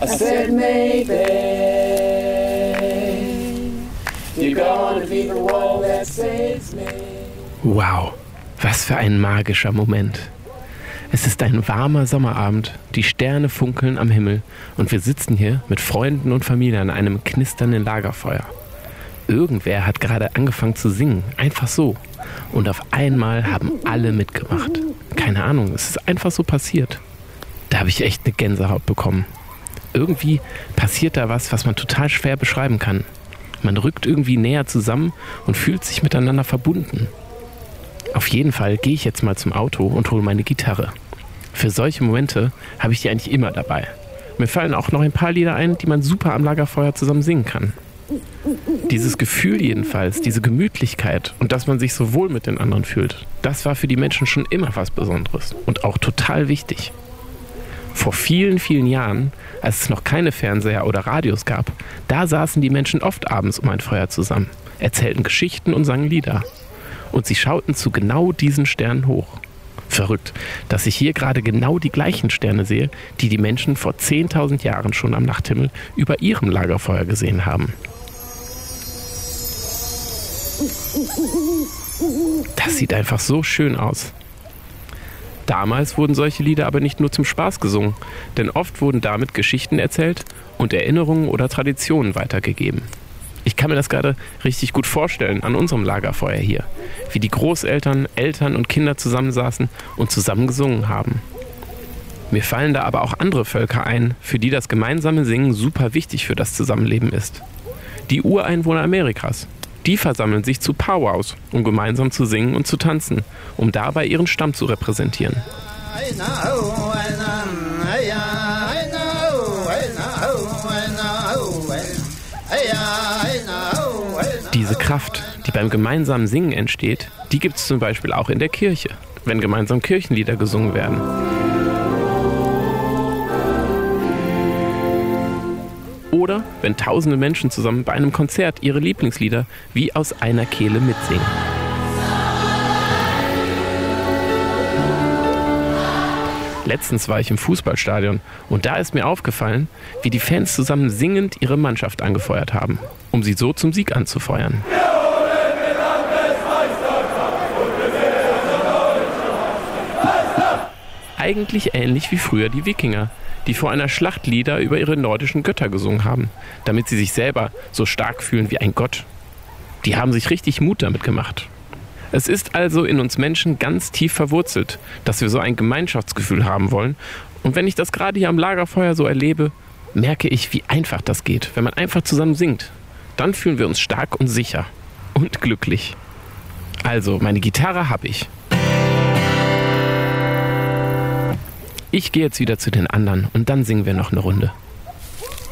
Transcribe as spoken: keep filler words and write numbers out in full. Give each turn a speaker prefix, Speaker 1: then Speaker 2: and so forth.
Speaker 1: I said maybe you're gonna be the one that saves me.
Speaker 2: Wow, was für ein magischer Moment. Es ist ein warmer Sommerabend, die Sterne funkeln am Himmel und wir sitzen hier mit Freunden und Familie an einem knisternden Lagerfeuer. Irgendwer hat gerade angefangen zu singen, einfach so. Und auf einmal haben alle mitgemacht. Keine Ahnung, es ist einfach so passiert. Da habe ich echt eine Gänsehaut bekommen. Irgendwie passiert da was, was man total schwer beschreiben kann. Man rückt irgendwie näher zusammen und fühlt sich miteinander verbunden. Auf jeden Fall gehe ich jetzt mal zum Auto und hole meine Gitarre. Für solche Momente habe ich die eigentlich immer dabei. Mir fallen auch noch ein paar Lieder ein, die man super am Lagerfeuer zusammen singen kann. Dieses Gefühl jedenfalls, diese Gemütlichkeit und dass man sich so wohl mit den anderen fühlt, das war für die Menschen schon immer was Besonderes und auch total wichtig. Vor vielen, vielen Jahren, als es noch keine Fernseher oder Radios gab, da saßen die Menschen oft abends um ein Feuer zusammen, erzählten Geschichten und sangen Lieder. Und sie schauten zu genau diesen Sternen hoch. Verrückt, dass ich hier gerade genau die gleichen Sterne sehe, die die Menschen vor zehntausend Jahren schon am Nachthimmel über ihrem Lagerfeuer gesehen haben. Das sieht einfach so schön aus. Damals wurden solche Lieder aber nicht nur zum Spaß gesungen, denn oft wurden damit Geschichten erzählt und Erinnerungen oder Traditionen weitergegeben. Ich kann mir das gerade richtig gut vorstellen an unserem Lagerfeuer hier, wie die Großeltern, Eltern und Kinder zusammensaßen und zusammen gesungen haben. Mir fallen da aber auch andere Völker ein, für die das gemeinsame Singen super wichtig für das Zusammenleben ist. Die Ureinwohner Amerikas. Die versammeln sich zu Powwows, um gemeinsam zu singen und zu tanzen, um dabei ihren Stamm zu repräsentieren. Diese Kraft, die beim gemeinsamen Singen entsteht, die gibt es zum Beispiel auch in der Kirche, wenn gemeinsam Kirchenlieder gesungen werden. Oder wenn tausende Menschen zusammen bei einem Konzert ihre Lieblingslieder wie aus einer Kehle mitsingen. Letztens war ich im Fußballstadion und da ist mir aufgefallen, wie die Fans zusammen singend ihre Mannschaft angefeuert haben, um sie so zum Sieg anzufeuern. Eigentlich ähnlich wie früher die Wikinger, die vor einer Schlacht Lieder über ihre nordischen Götter gesungen haben, damit sie sich selber so stark fühlen wie ein Gott. Die haben sich richtig Mut damit gemacht. Es ist also in uns Menschen ganz tief verwurzelt, dass wir so ein Gemeinschaftsgefühl haben wollen. Und wenn ich das gerade hier am Lagerfeuer so erlebe, merke ich, wie einfach das geht, wenn man einfach zusammen singt. Dann fühlen wir uns stark und sicher und glücklich. Also, meine Gitarre habe ich. Ich gehe jetzt wieder zu den anderen und dann singen wir noch eine Runde.